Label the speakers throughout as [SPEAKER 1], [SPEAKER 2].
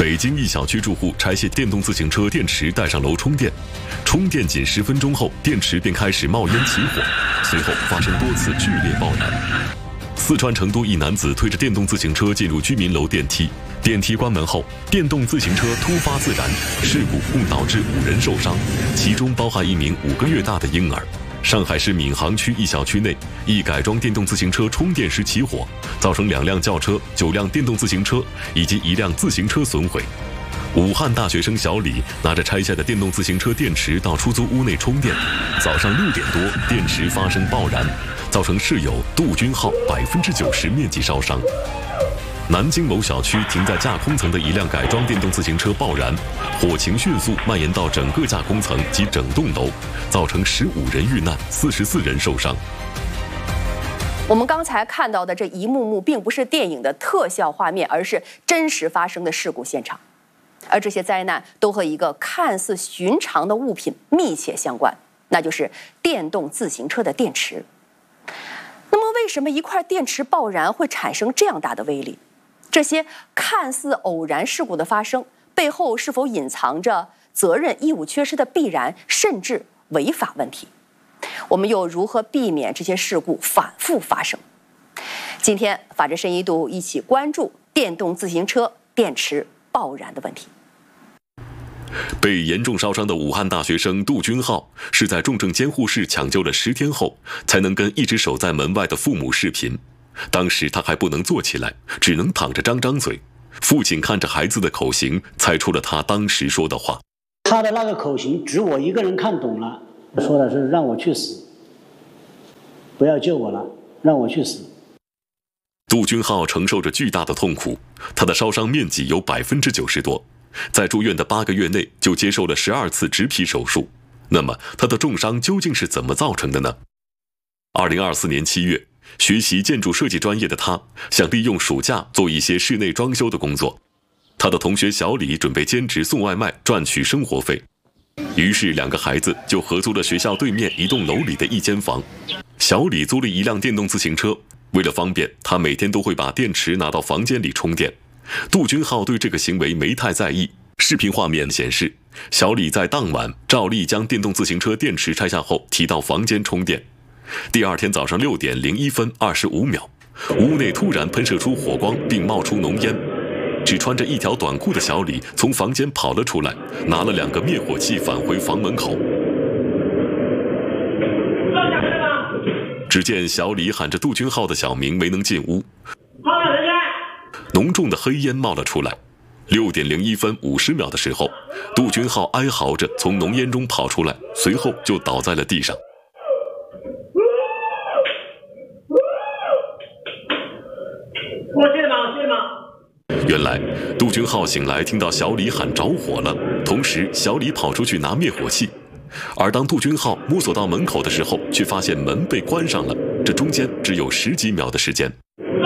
[SPEAKER 1] 北京一小区住户拆卸电动自行车电池带上楼充电，充电仅10分钟后，电池便开始冒烟起火，随后发生多次剧烈爆燃。四川成都一男子推着电动自行车进入居民楼电梯，电梯关门后，电动自行车突发自燃，事故共导致5人受伤，其中包含1名5个月大的婴儿。上海市闵行区一小区内，一改装电动自行车充电时起火，造成2辆轿车、9辆电动自行车以及1辆自行车损毁。武汉大学生小李拿着拆下的电动自行车电池到出租屋内充电，早上6点多，电池发生爆燃，造成室友杜军浩90%面积烧伤。南京某小区停在架空层的1辆改装电动自行车爆燃，火情迅速蔓延到整个架空层及整栋楼，造成15人遇难，44人受伤。
[SPEAKER 2] 我们刚才看到的这一幕幕，并不是电影的特效画面，而是真实发生的事故现场。而这些灾难都和一个看似寻常的物品密切相关，那就是电动自行车的电池。那么，为什么一块电池爆燃会产生这样大的威力？这些看似偶然事故的发生，背后是否隐藏着责任义务缺失的必然甚至违法问题？我们又如何避免这些事故反复发生？今天，法治深一度一起关注电动自行车电池爆燃的问题。
[SPEAKER 1] 被严重烧伤的武汉大学生杜军浩是在重症监护室抢救了10天后，才能跟一直守在门外的父母视频。当时他还不能坐起来，只能躺着张张嘴。父亲看着孩子的口型，猜出了他当时说的话。
[SPEAKER 3] 他的那个口型只我一个人看懂了，说的是让我去死，不要救我了，让我去死。
[SPEAKER 1] 杜军浩承受着巨大的痛苦，他的烧伤面积有90%多，在住院的8个月内就接受了12次植皮手术。那么他的重伤究竟是怎么造成的呢？2024年7月，学习建筑设计专业的他想利用暑假做一些室内装修的工作。他的同学小李准备兼职送外卖赚取生活费，于是2个孩子就合租了学校对面一栋楼里的1间房。小李租了1辆电动自行车，为了方便，他每天都会把电池拿到房间里充电。杜军浩对这个行为没太在意。视频画面显示，小李在当晚照例将电动自行车电池拆下后提到房间充电。第2天早上6点01分25秒，屋内突然喷射出火光并冒出浓烟。只穿着1条短裤的小李从房间跑了出来，拿了2个灭火器返回房门口。只见小李喊着杜军浩的小名没能进屋，浓重的黑烟冒了出来。6点01分50秒的时候，杜军浩哀嚎着从浓烟中跑出来，随后就倒在了地上。原来杜军浩醒来听到小李喊着火了，同时小李跑出去拿灭火器，而当杜军浩摸索到门口的时候，却发现门被关上了，这中间只有10几秒的时间。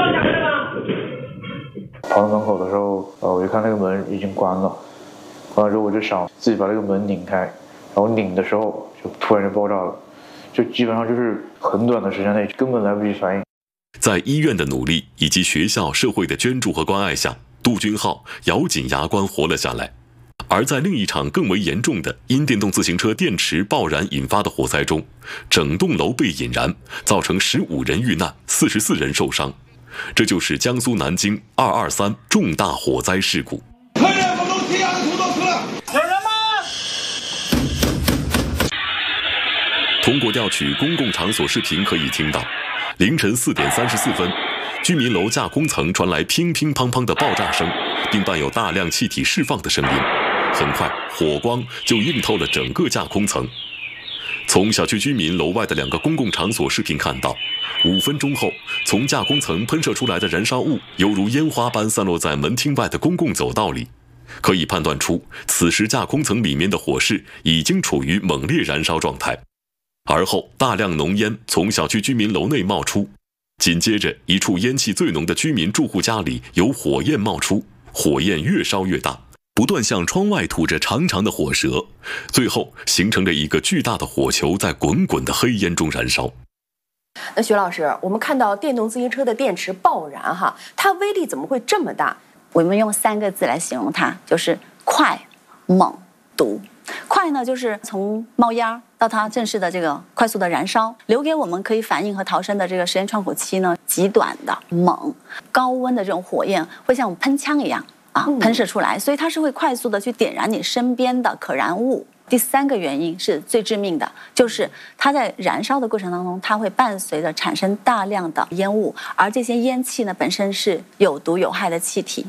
[SPEAKER 4] 跑到门口的时候，我就看那个门已经关了，关了之后我就想自己把那个门拧开，然后拧的时候就突然就爆炸了，就基本上就是很短的时间内根本来不及反应。
[SPEAKER 1] 在医院的努力以及学校社会的捐助和关爱下，杜军浩咬紧牙关活了下来。而在另一场更为严重的因电动自行车电池爆燃引发的火灾中，整栋楼被引燃，造成15人遇难，44人受伤。这就是江苏南京223重大火灾事故。
[SPEAKER 5] 有人吗？
[SPEAKER 1] 通过调取公共场所视频可以听到，凌晨4点34分，居民楼架空层传来乒乒乓乓的爆炸声，并伴有大量气体释放的声音。很快，火光就映透了整个架空层。从小区居民楼外的2个公共场所视频看到，5分钟后，从架空层喷射出来的燃烧物犹如烟花般散落在门厅外的公共走道里。可以判断出，此时架空层里面的火势已经处于猛烈燃烧状态。而后，大量浓烟从小区居民楼内冒出，紧接着，一处烟气最浓的居民住户家里有火焰冒出，火焰越烧越大，不断向窗外吐着长长的火舌，最后形成了一个巨大的火球，在滚滚的黑烟中燃烧。
[SPEAKER 2] 那徐老师，我们看到电动自行车的电池爆燃它威力怎么会这么大？
[SPEAKER 5] 我们用3个字来形容它，就是快、猛、毒。快呢，就是从冒烟到它正式的这个快速的燃烧，留给我们可以反应和逃生的这个时间窗口期呢极短的。猛，高温的这种火焰会像我们喷枪一样喷射出来，所以它是会快速的去点燃你身边的可燃物。第3个原因是最致命的，就是它在燃烧的过程当中，它会伴随着产生大量的烟雾，而这些烟气呢本身是有毒有害的气体。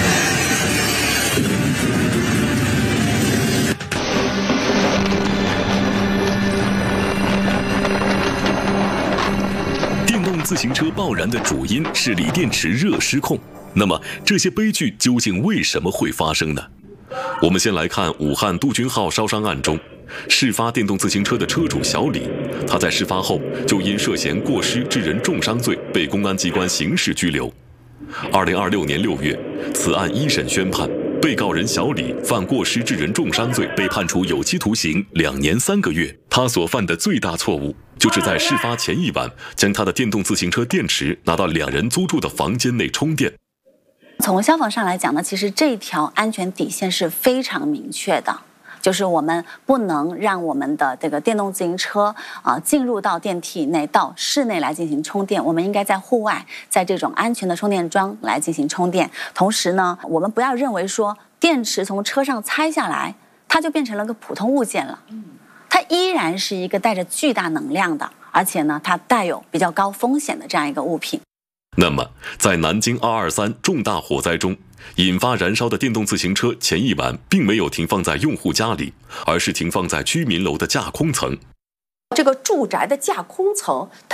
[SPEAKER 1] 电动自行车爆燃的主因是锂电池热失控。那么这些悲剧究竟为什么会发生呢？我们先来看武汉杜君浩烧伤案中，事发电动自行车的车主小李，他在事发后就因涉嫌过失致人重伤罪被公安机关刑事拘留。2026年6月，此案一审宣判，被告人小李犯过失致人重伤罪，被判处有期徒刑2年3个月。他所犯的最大错误，就是在事发前一晚将他的电动自行车电池拿到2人租住的房间内充电。
[SPEAKER 5] 从消防上来讲呢，其实这条安全底线是非常明确的，就是我们不能让我们的这个电动自行车进入到电梯内到室内来进行充电，我们应该在户外，在这种安全的充电桩来进行充电。同时呢，我们不要认为说电池从车上拆下来，它就变成了个普通物件了，它依然是一个带着巨大能量的，而且呢，它带有比较高风险的这样一个物品。
[SPEAKER 1] 那么，在南京223重大火灾中，引发燃烧的电动自行车前一晚并没有停放在用户家里，而是停放在居民楼的架空层。
[SPEAKER 2] 这个住宅的架空层，它